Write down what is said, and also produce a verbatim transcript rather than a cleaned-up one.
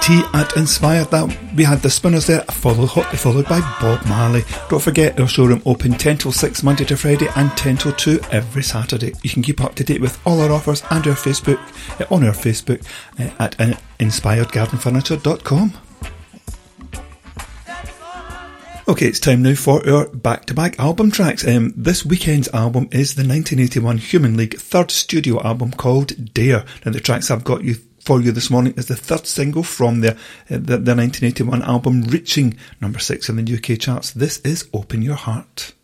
T at Inspired. That we had the Spinners there, followed, followed by Bob Marley. Don't forget our showroom open ten till six Monday to Friday and ten till two every Saturday. You can keep up to date with all our offers and our Facebook uh, on our Facebook uh, at uh, inspired garden furniture dot com. Okay, it's time now for our back-to-back album tracks. Um, this weekend's album is the nineteen eighty-one Human League third studio album called Dare. Now the tracks I've got you for you this morning is the third single from their, uh, the, the nineteen eighty-one album, reaching number six in the U K charts. This is Open Your Heart.